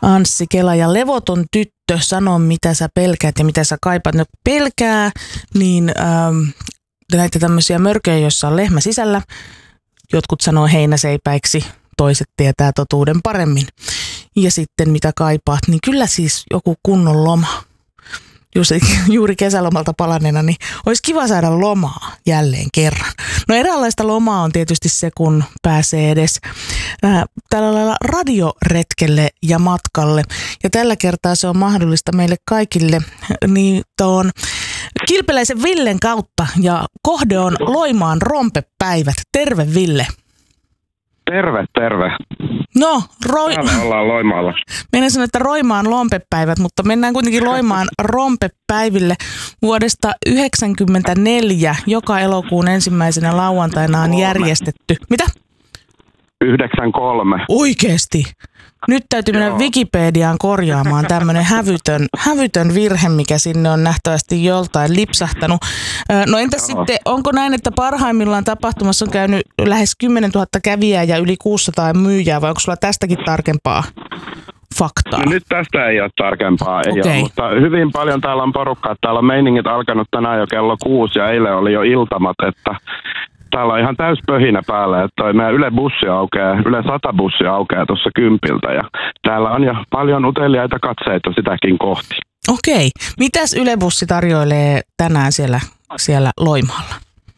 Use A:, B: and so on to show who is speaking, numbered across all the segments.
A: Anssi Kela ja Levoton tyttö, sano mitä sä pelkäät ja mitä sä kaipaat. No pelkää, niin näitä tämmöisiä mörköjä, joissa on lehmä sisällä. Jotkut sanoo heinäseipäiksi, toiset tietää totuuden paremmin. Ja sitten mitä kaipaat, niin kyllä siis joku kunnon loma. Juuri kesälomalta palanneena, niin olisi kiva saada lomaa jälleen kerran. No eräänlaista lomaa on tietysti se, kun pääsee edes tällä lailla radioretkelle ja matkalle. Ja tällä kertaa se on mahdollista meille kaikille niin tuon Kilpeläisen Villen kautta. Ja kohde on Loimaan rompepäivät. Terve Ville.
B: Terve, terve.
A: No,
B: täällä ollaan Loimaalla.
A: Minä sanon, että Roimaan lompepäivät, mutta mennään kuitenkin Loimaan rompepäiville. Vuodesta 1994 joka elokuun ensimmäisenä lauantaina on järjestetty. Mitä?
B: 93.
A: Oikeesti? Nyt täytyy mennä Wikipediaan korjaamaan tämmöinen hävytön virhe, mikä sinne on nähtävästi joltain lipsahtanut. No entäs sitten, onko näin, että parhaimmillaan tapahtumassa on käynyt lähes 10 000 kävijää ja yli 600 myyjää, vai onko sulla tästäkin tarkempaa faktaa?
B: No nyt tästä ei ole tarkempaa, ei ole, mutta hyvin paljon täällä on porukkaa. Täällä on meiningit alkanut tänään jo kello 6 ja eilen oli jo iltamat, että täällä on ihan täys pöhinä päällä, että toi meidän Yle 100 bussi aukeaa tuossa 10 ja täällä on jo paljon uteliaita katseita sitäkin kohti.
A: Okei. Mitäs Yle Bussi tarjoilee tänään siellä Loimaalla?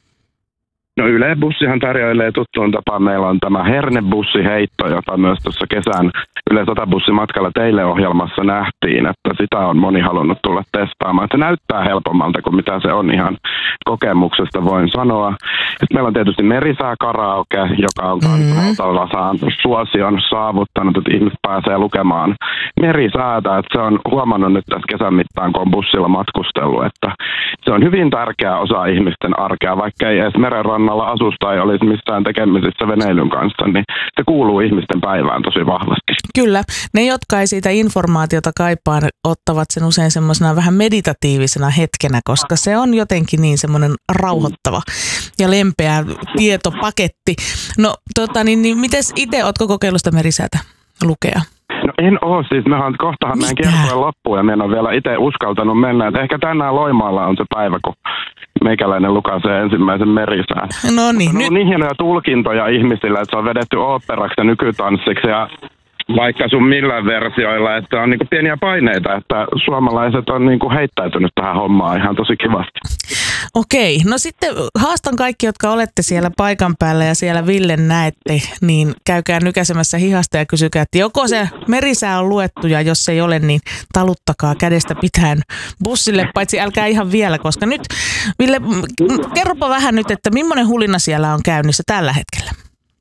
B: No Yle Bussihan tarjoilee tuttuun tapaan. Meillä on tämä hernebussiheitto, jota myös tuossa kesän Yle 100 bussimatkalla teille ohjelmassa nähtiin, että sitä on moni halunnut tulla testaamaan. Se näyttää helpommalta kuin mitä se on ihan kokemuksesta, voin sanoa. Sitten meillä on tietysti Merisää karaoke, joka on valtavalla saanut suosion saavuttanut, että ihmiset pääsee lukemaan Merisäätä. Että se on huomannut nyt tässä kesän mittaan, kun on bussilla matkustellut, että se on hyvin tärkeä osa ihmisten arkea, vaikka ei edes merenrannalla asusta tai olisi missään tekemisissä veneilyn kanssa, niin se kuuluu ihmisten päivään tosi vahvasti.
A: Kyllä. Ne, jotka ei siitä informaatiota kaipaa, ottavat sen usein semmoisena vähän meditatiivisena hetkenä, koska se on jotenkin niin semmoinen rauhoittava ja lempeä tietopaketti. No niin mites itse, ootko kokeillut sitä Merisäätä lukea?
B: No en oo, siis kohtahan meidän kiertueen loppuun ja meidän on vielä itse uskaltanut mennä. Et ehkä tänään Loimaalla on se päivä, kun meikäläinen lukaisee ensimmäisen Merisään.
A: No niin.
B: On niin hienoja tulkintoja ihmisillä, että se on vedetty oopperaksi ja nykytanssiksi ja vaikka sun millään versioilla, että on niinku pieniä paineita, että suomalaiset on niinku heittäytynyt tähän hommaan ihan tosi kivasti.
A: Okei, no sitten haastan kaikki, jotka olette siellä paikan päällä ja siellä Villen näette, niin käykää nykäsemässä hihasta ja kysykää, että joko se Merisää on luettu ja jos ei ole, niin taluttakaa kädestä pitäen bussille, paitsi älkää ihan vielä, koska nyt Ville, kerropa vähän nyt, että millainen hulina siellä on käynnissä tällä hetkellä?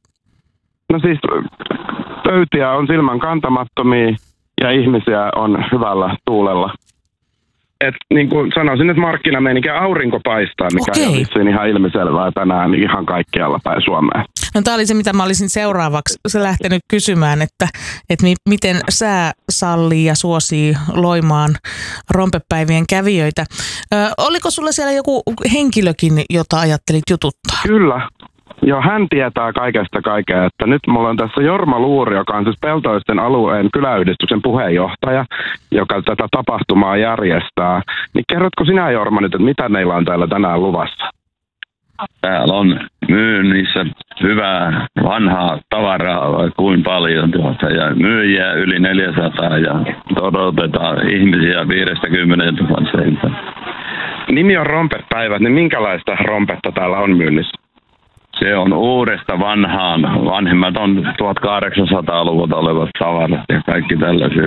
B: No siis pöytiä on silmän kantamattomia ja ihmisiä on hyvällä tuulella. Et niin kuin sanoisin, että markkinameininki aurinko paistaa, mikä on vissiin ihan ilmiselvää tänään ihan kaikkialla päin Suomea.
A: No tämä oli se, mitä mä olisin seuraavaksi lähtenyt kysymään, että miten sää sallii ja suosii Loimaan rompepäivien kävijöitä. Oliko sulla siellä joku henkilökin, jota ajattelit jututtaa?
B: Kyllä. Joo, hän tietää kaikesta kaikkea, että nyt mulla on tässä Jorma Luuri, joka on siis Peltoisten alueen kyläyhdistyksen puheenjohtaja, joka tätä tapahtumaa järjestää. Niin kerrotko sinä, Jorma, nyt, että mitä meillä on täällä tänään luvassa?
C: Täällä on myynnissä hyvää vanhaa tavaraa kuin paljon ja myyjiä yli 400 ja odotetaan ihmisiä 50 000.
B: Nimi on Rompepäivät, niin minkälaista rompetta täällä on myynnissä?
C: Se on uudesta vanhaan. Vanhimmat on 1800-luvulta olevat tavarat ja kaikki tällaisia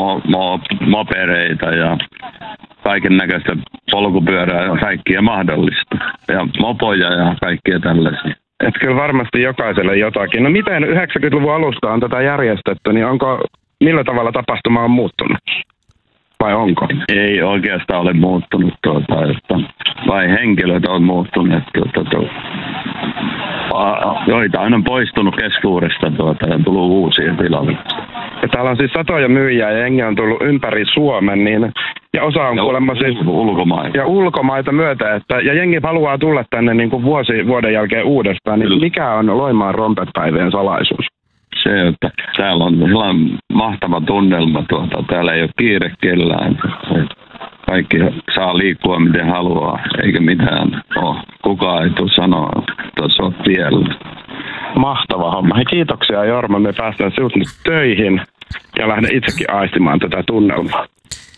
C: mopereita ja kaiken näköistä polkupyörää ja kaikkia mahdollista. Ja mopoja ja kaikkia tällaisia.
B: Että kyllä varmasti jokaiselle jotakin. No miten 90-luvun alusta on tätä järjestetty, niin millä tavalla tapahtuma on muuttunut? Vai onko?
C: Ei oikeastaan ole muuttunut, vai henkilöt on muuttuneet. Joitain on poistunut keskuudesta ja tullut uusia tilalle.
B: Ja täällä on siis satoja myyjiä ja jengi on tullut ympäri Suomen, niin, ja osa on kuulemma siis
C: ulkomaita.
B: Ja ulkomaita myötä, ja jengi haluaa tulla tänne niin kuin vuoden jälkeen uudestaan. Niin mikä on Loimaan rompepäivien salaisuus?
C: Se, että täällä on mahtava tunnelma. Täällä ei ole kiire kellään. Kaikki saa liikkua miten haluaa, eikä mitään ole. Kukaan ei tule sanoa, että sä oot tiellä.
B: Mahtava homma. Hei, kiitoksia Jorma. Me päästään sinut nyt töihin ja lähden itsekin aistimaan tätä tunnelmaa.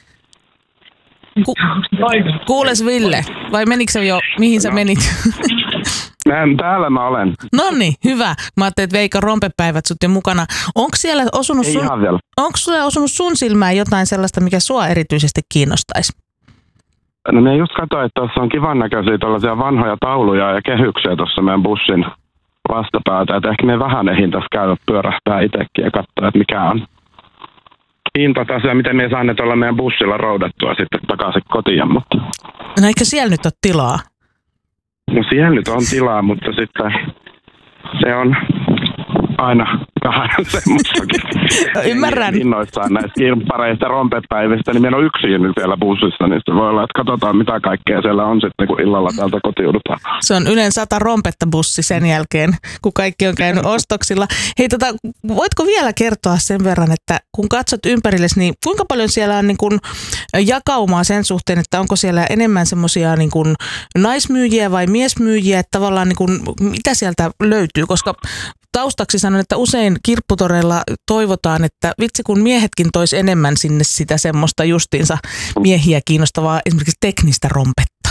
A: Kuules Ville, vai menikö se jo, mihin sä menit?
B: Täällä mä olen.
A: Noniin, hyvä. Mä ajattelin, että Veikka Rompepäivät sut jo mukana. Onko siellä osunut sulle osunut sun silmään jotain sellaista, mikä sua erityisesti kiinnostaisi?
B: No me just katsoin, että tuossa on kivan näköisiä tällaisia vanhoja tauluja ja kehyksiä tuossa meidän bussin vastapäätä. Että ehkä me vähän ehdin tässä käydä pyörähtää itsekin ja katsoa, että mikä on hintataso ja miten me saan ne tuolla meidän bussilla roudattua sitten takaisin kotiin. Mutta...
A: No eikö siellä nyt ole tilaa?
B: No siellä nyt on tilaa, mutta sitten se on aina vähän semmoistakin.
A: Ymmärrän.
B: Innoissaan näistä kirppareista, rompepäivistä, niin meillä on yksin nyt vielä bussissa, niin se voi olla, että katsotaan mitä kaikkea siellä on sitten, kun illalla täältä kotiudutaan.
A: Se on Ylen 100 rompetta bussi sen jälkeen, kun kaikki on käynyt ostoksilla. Hei, voitko vielä kertoa sen verran, että kun katsot ympärillesi, niin kuinka paljon siellä on niin kuin jakaumaa sen suhteen, että onko siellä enemmän semmoisia niin kuin naismyyjiä vai miesmyyjiä, että tavallaan niin kuin, mitä sieltä löytyy, koska taustaksi sanon, että usein kirpputoreilla toivotaan, että vitsi kun miehetkin tois enemmän sinne sitä semmoista justiinsa miehiä kiinnostavaa esimerkiksi teknistä rompetta.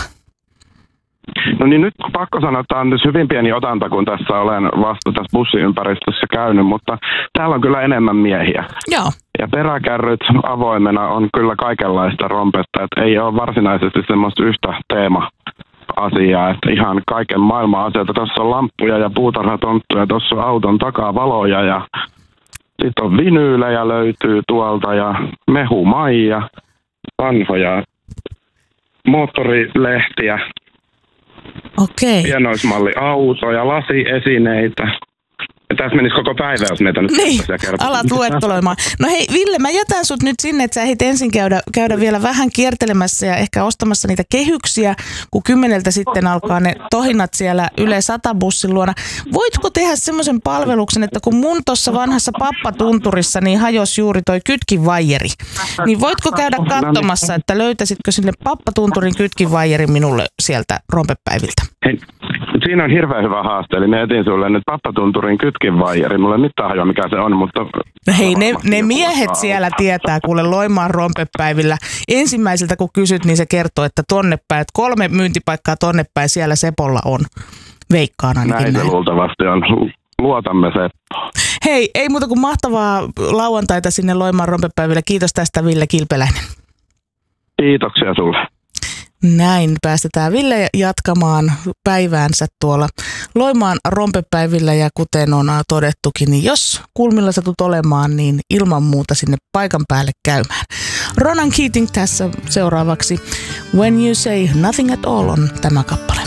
B: No niin nyt pakko sanoa, että on hyvin pieni otanta, kun tässä olen vasta tässä bussiympäristössä käynyt, mutta täällä on kyllä enemmän miehiä.
A: Joo.
B: Ja peräkärryt avoimena on kyllä kaikenlaista rompetta, että ei ole varsinaisesti semmoista yhtä teema-asiaa, että ihan kaiken maailman asioita. Tuossa on lamppuja ja puutarhatonttuja, tuossa on auton takavaloja ja sitten on vinyylejä löytyy tuolta ja mehumaija, vanhoja moottorilehtiä.
A: Okei.
B: Pienoismalliautoja, lasiesineitä. Ja tässä menisi koko päivä, jos meitä nyt
A: alat luetteloimaan. No hei Ville, mä jätän sut nyt sinne, että sä ehdit ensin käydä vielä vähän kiertelemässä ja ehkä ostamassa niitä kehyksiä, kun 10 sitten alkaa ne tohinat siellä Yle 100 bussin luona. Voitko tehdä semmoisen palveluksen, että kun mun tuossa vanhassa pappatunturissa niin hajosi juuri toi kytkinvaijeri, niin voitko käydä katsomassa, että löytäisitkö sinne pappatunturin kytkinvaijeri minulle sieltä rompepäiviltä?
B: Hei, siinä on hirveän hyvä haaste, eli mä etin sulle nyt pappatunturin kytkinvaijeri. Mulla ei mitään hajoa, mikä se on, mutta...
A: No hei, ne miehet siellä tietää, kuule Loimaan rompepäivillä. Ensimmäiseltä kun kysyt, niin se kertoo, että tonne päin, että 3 myyntipaikkaa tonne päin siellä Sepolla on. Veikkaan ainakin näin.
B: Näin se luultavasti on. Luotamme Seppoon.
A: Hei, ei muuta kuin mahtavaa lauantaita sinne Loimaan rompepäivillä. Kiitos tästä Ville Kilpeläinen.
B: Kiitoksia sulle.
A: Näin päästetään Ville jatkamaan päiväänsä tuolla Loimaan rompepäivillä ja kuten on todettukin, niin jos kulmilla satut olemaan, niin ilman muuta sinne paikan päälle käymään. Ronan Keating tässä seuraavaksi. When You Say Nothing at All on tämä kappale.